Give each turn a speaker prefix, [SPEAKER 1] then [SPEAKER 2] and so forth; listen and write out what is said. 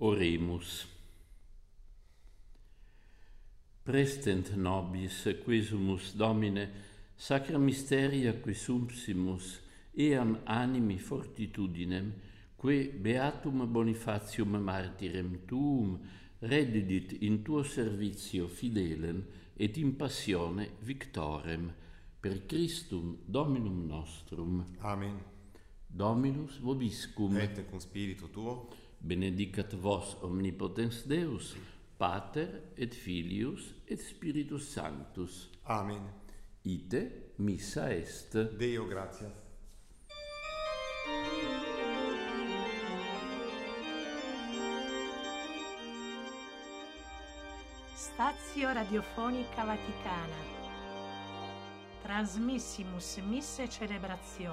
[SPEAKER 1] Oremus. Prestent nobis quesumus Domine sacra mysteria quesumpsimus eam animi fortitudinem que beatum Bonifatium martyrem tuum reddidit in tuo servitio fidelem et in passione victorem per Christum Dominum nostrum.
[SPEAKER 2] Amen.
[SPEAKER 1] Dominus vobiscum.
[SPEAKER 2] Et cum spiritu tuo.
[SPEAKER 1] Benedicat vos omnipotens Deus, Pater et Filius et Spiritus Sanctus.
[SPEAKER 2] Amen.
[SPEAKER 1] Ite missa est.
[SPEAKER 2] Deo gratias.
[SPEAKER 3] Stazio Radiofonica Vaticana. Transmissimus Misse Celebratio